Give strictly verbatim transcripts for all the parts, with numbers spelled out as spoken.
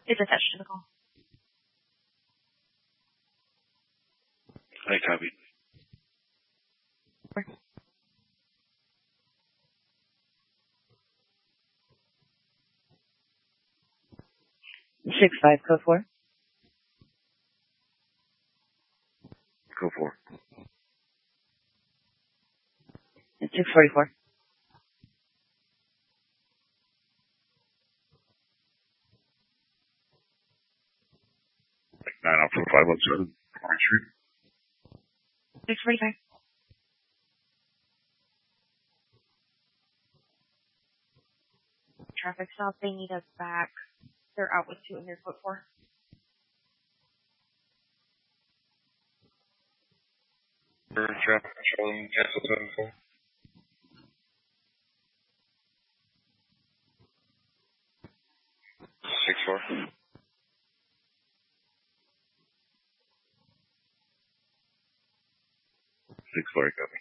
It's attached to the call. I copy. Six five, code four. Go four. And six forty-four. Nine up for five one seven. Orange Street. six forty-five. Traffic stop. They need us back. They're out with two in their foot four. Traffic controlling cancel seven four. Six four. Six four, copy.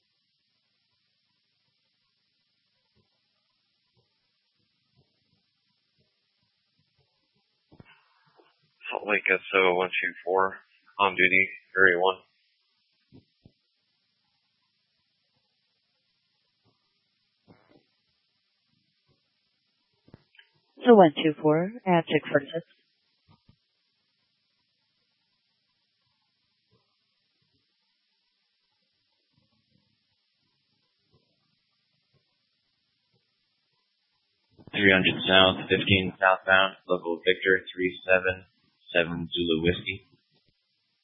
Salt Lake S O one two four on duty, area one. So one two four at six forty-six. three hundred south, fifteen southbound, local Victor three seven seven Zulu Whiskey.